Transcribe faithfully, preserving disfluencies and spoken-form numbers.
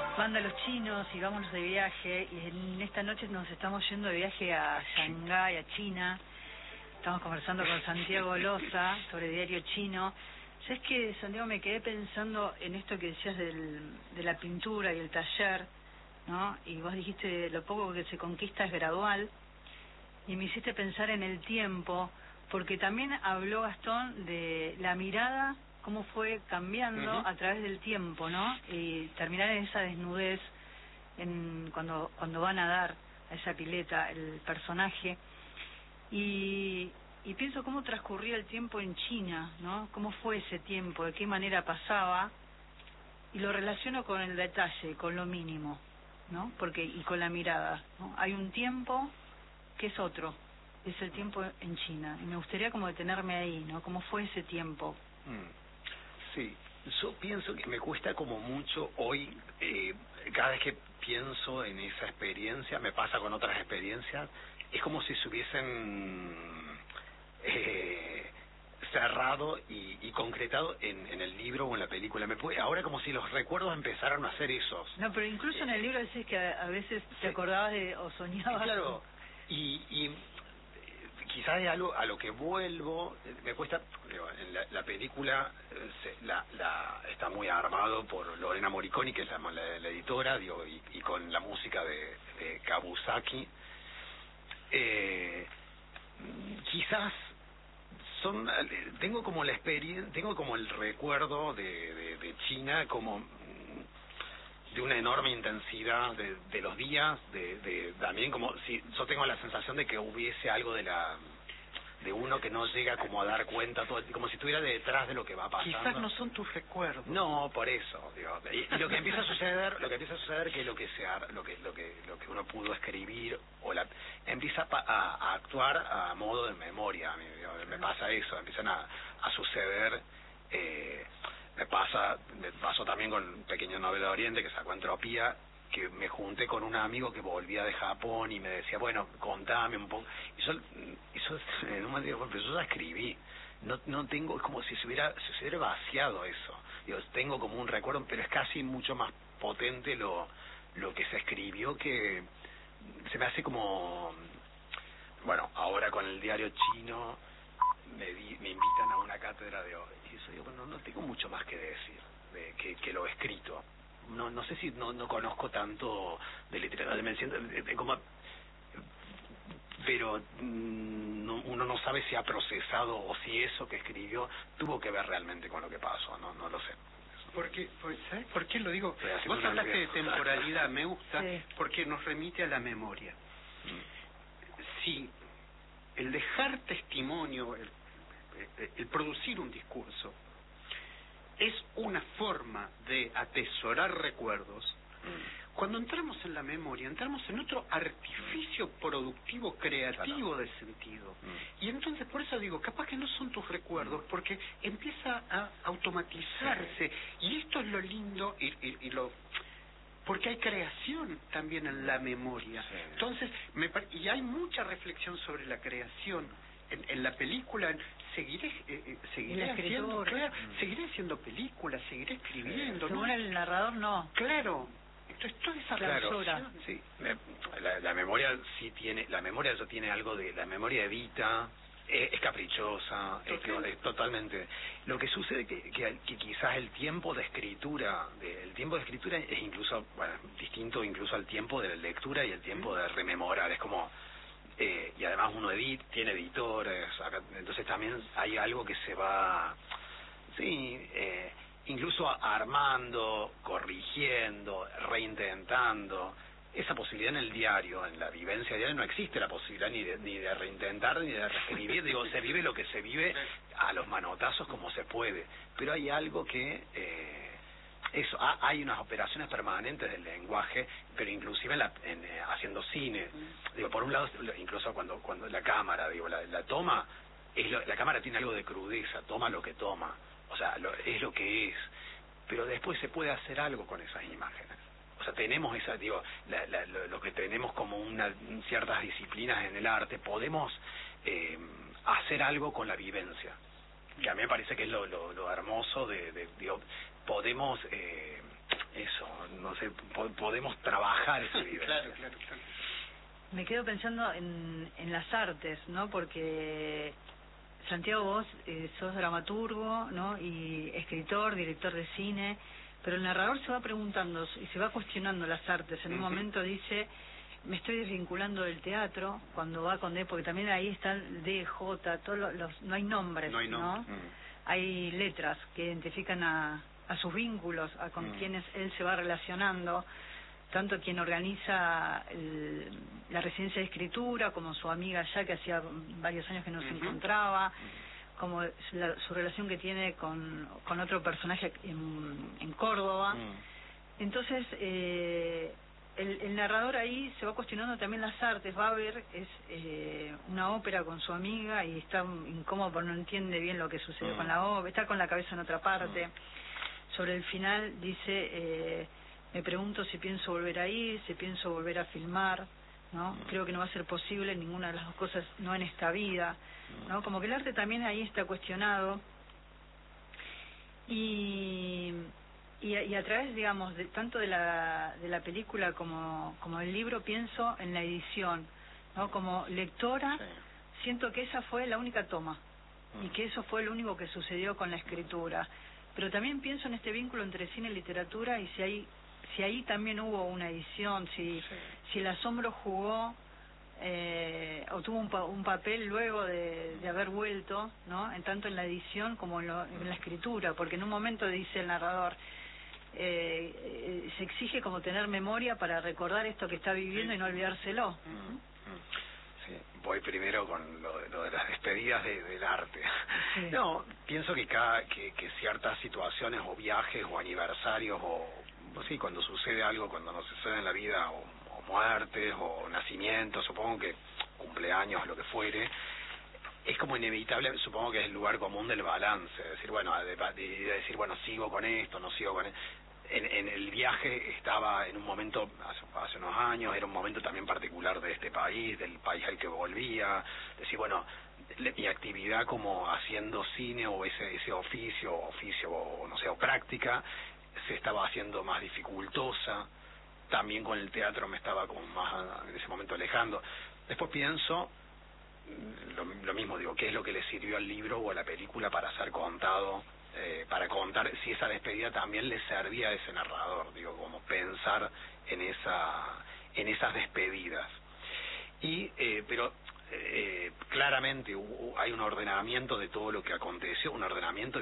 Manda los chinos y vámonos de viaje, y en esta noche nos estamos yendo de viaje a Shanghái, a China. Estamos conversando con Santiago Loza sobre diario chino. ¿Sabes qué, Santiago? Me quedé pensando en esto que decías del, de la pintura y el taller, ¿no? Y vos dijiste, lo poco que se conquista es gradual, y me hiciste pensar en el tiempo, porque también habló Gastón de la mirada, cómo fue cambiando uh-huh. a través del tiempo, ¿no? Y terminar en esa desnudez, en cuando cuando van a dar a esa pileta el personaje. Y, y pienso cómo transcurría el tiempo en China, ¿no? Cómo fue ese tiempo, de qué manera pasaba, y lo relaciono con el detalle, con lo mínimo, ¿no? Porque y con la mirada, ¿no? Hay un tiempo que es otro, es el tiempo en China, y me gustaría como detenerme ahí, ¿no? ¿Cómo fue ese tiempo? Mm. Sí, yo pienso que me cuesta como mucho hoy, eh, cada vez que pienso en esa experiencia, me pasa con otras experiencias, es como si se hubiesen eh, cerrado y, y concretado en, en el libro o en la película. Me puede, ahora como si los recuerdos empezaron a ser esos. No, pero incluso eh, en el libro decís que a, a veces te sí. acordabas de, o soñabas. Claro, y... y quizás es algo a lo que vuelvo, me cuesta, digo, en la, la película se, la, la está muy armado por Lorena Morricone, que es la, la, la editora, digo, y, y con la música de, de Kabusaki. Eh, quizás son, tengo como la experiencia, tengo como el recuerdo de, de, de China como de una enorme intensidad de, de los días, de, de también como si yo tengo la sensación de que hubiese algo de la de uno que no llega como a dar cuenta todo, como si estuviera detrás de lo que va pasando. Quizás no son tus recuerdos. No, por eso, digo, y, y lo que empieza a suceder, lo que empieza a suceder que lo que se lo que lo que lo que uno pudo escribir o la empieza a, a, a actuar a modo de memoria. Digo, me pasa eso, empiezan a, a suceder. Eh, me pasa, me pasó también con un pequeño novela de Oriente que sacó Entropía, que me junté con un amigo que volvía de Japón y me decía, bueno, contame un poco. Y yo, y yo en un momento, pero yo ya escribí, no no tengo, es como si se hubiera, si se hubiera vaciado eso. Digo, tengo como un recuerdo, pero es casi mucho más potente lo lo que se escribió, que se me hace como, bueno, ahora con el diario chino me, di, me invitan a una cátedra de hoy, y yo digo, bueno, no tengo mucho más que decir de, que, que lo escrito. No no sé si no no conozco tanto de literatura, me siento de, de, como, pero mm, no, uno no sabe si ha procesado o si eso que escribió tuvo que ver realmente con lo que pasó, no no lo sé. Porque, ¿sabes por qué lo digo? Vos hablaste de temporalidad, me gusta, sí. Porque nos remite a la memoria. Mm. Si el dejar testimonio, el, el, el producir un discurso, es una forma de atesorar recuerdos, mm. cuando entramos en la memoria, entramos en otro artificio productivo, creativo, claro, de sentido. Mm. Y entonces, por eso digo, capaz que no son tus recuerdos, porque empieza a automatizarse. Sí. Y esto es lo lindo y, y, y lo... porque hay creación también en la memoria. Sí. Entonces, me, y hay mucha reflexión sobre la creación. En, en la película seguiré eh, seguiré haciendo, claro, mm. seguiré haciendo películas, seguiré escribiendo, sí. ¿no? Según el narrador, no. Claro. Entonces toda esa claro, sí. La, la memoria sí tiene, la memoria ya tiene algo de, la memoria evita, es, es caprichosa, es, es totalmente. Lo que sucede que, que que quizás el tiempo de escritura, de, el tiempo de escritura es incluso, bueno, distinto incluso al tiempo de la lectura y el tiempo de rememorar, es como Eh, y además uno edit, tiene editores, acá, entonces también hay algo que se va, sí, eh, incluso armando, corrigiendo, reintentando. Esa posibilidad en el diario, en la vivencia diaria, no existe la posibilidad ni de, ni de reintentar ni de reescribir. Digo, se vive lo que se vive a los manotazos como se puede, pero hay algo que... Eh, eso, hay unas operaciones permanentes del lenguaje, pero inclusive en la, en, eh, haciendo cine, digo, por un lado, incluso cuando cuando la cámara, digo, la, la toma, es lo, la cámara tiene algo de crudeza, toma lo que toma, o sea, lo, es lo que es, pero después se puede hacer algo con esas imágenes. O sea, tenemos esa, digo, la, la, lo, lo que tenemos como una ciertas disciplinas en el arte, podemos eh, hacer algo con la vivencia, que a mí me parece que es lo, lo, lo hermoso de, de digo, podemos, eh, eso, no, no sé, po podemos trabajar ese video. Claro, claro, claro. Me quedo pensando en, en las artes, ¿no? Porque Santiago, vos eh, sos dramaturgo, ¿no? Y escritor, director de cine, pero el narrador se va preguntando y se va cuestionando las artes. En uh-huh. un momento dice, me estoy desvinculando del teatro, cuando va con D, porque también ahí está el D, J, todos los, los, no hay nombres, no hay, ¿no? nombres. Uh-huh. Hay letras que identifican a, a sus vínculos, a con uh-huh. quienes él se va relacionando, tanto quien organiza el, la residencia de escritura, como su amiga ya que hacía varios años que no uh-huh. se encontraba, como la, su relación que tiene con, con otro personaje en, en Córdoba. Uh-huh. Entonces, eh, el, el narrador ahí se va cuestionando también las artes, va a ver, es eh, una ópera con su amiga y está incómodo porque no entiende bien lo que sucedió uh-huh. con la ópera, está con la cabeza en otra parte. Uh-huh. Sobre el final dice... Eh, me pregunto si pienso volver a ir, si pienso volver a filmar, ¿no? Creo que no va a ser posible ninguna de las dos cosas, no en esta vida, ¿no? Como que el arte también ahí está cuestionado. Y, y, y a través, digamos, de, tanto de la, de la película como, como del libro, pienso en la edición, ¿no? Como lectora, sí. siento que esa fue la única toma, y que eso fue lo único que sucedió con la escritura. Pero también pienso en este vínculo entre cine y literatura, y si hay... si ahí también hubo una edición, si sí. si el asombro jugó eh, o tuvo un, pa un papel luego de, de haber vuelto, ¿no? En tanto en la edición como en, lo, en la escritura, porque en un momento dice el narrador, eh, eh, se exige como tener memoria para recordar esto que está viviendo sí. y no olvidárselo. Mm, mm. Sí, voy primero con lo de, lo de las despedidas de, del arte. Sí. No, pienso que cada que, que ciertas situaciones o viajes o aniversarios o sí, cuando sucede algo, cuando nos sucede en la vida, o, o muertes, o nacimientos, supongo que cumpleaños, lo que fuere, es como inevitable, supongo que es el lugar común del balance, es decir, bueno, de, de, de decir, bueno, sigo con esto, no sigo con esto. En, en el viaje estaba en un momento, hace, hace unos años, era un momento también particular de este país, del país al que volvía, decir, bueno, mi actividad como haciendo cine o ese, ese oficio, oficio, o no sé, o práctica, se estaba haciendo más dificultosa, también con el teatro me estaba como más en ese momento alejando. Después pienso lo, lo mismo, digo, ¿qué es lo que le sirvió al libro o a la película para ser contado, eh, para contar si esa despedida también le servía a ese narrador, digo, como pensar en esa en esas despedidas. Y eh, pero eh, claramente hubo, hay un ordenamiento de todo lo que aconteció, un ordenamiento